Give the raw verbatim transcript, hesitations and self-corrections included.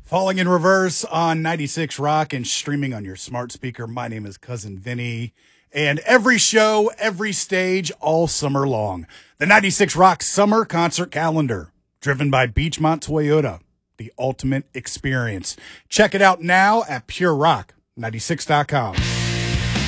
Falling in Reverse on ninety-six Rock and streaming on your smart speaker. My name is Cousin Vinny. And every show, every stage, all summer long. The ninety-six Rock Summer Concert Calendar, driven by Beechmont Toyota, the ultimate experience. Check it out now at pure rock ninety-six dot com.